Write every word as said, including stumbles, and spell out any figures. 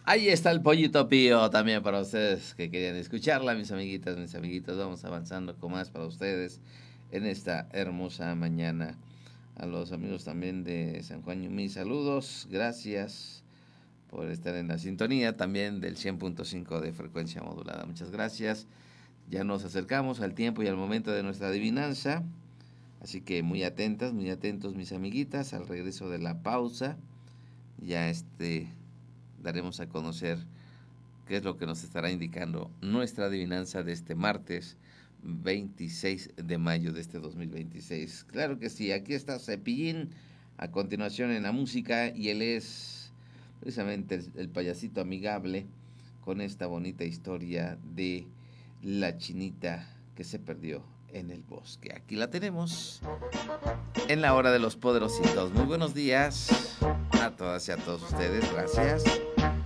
Ahí está el pollito pío también para ustedes que querían escucharla, mis amiguitas, mis amiguitos. Vamos avanzando con más para ustedes en esta hermosa mañana. A los amigos también de San Juan Yumí, saludos, gracias por estar en la sintonía también del cien punto cinco de frecuencia modulada. Muchas gracias. Ya nos acercamos al tiempo y al momento de nuestra adivinanza. Así que muy atentas, muy atentos mis amiguitas, al regreso de la pausa. Ya este daremos a conocer qué es lo que nos estará indicando nuestra adivinanza de este martes veintiséis de mayo de este dos mil veintiséis. Claro que sí, aquí está Cepillín a continuación en la música y él es precisamente el, el payasito amigable con esta bonita historia de la chinita que se perdió en el bosque. Aquí la tenemos en la hora de los poderositos. Muy buenos días a todas y a todos ustedes. Gracias.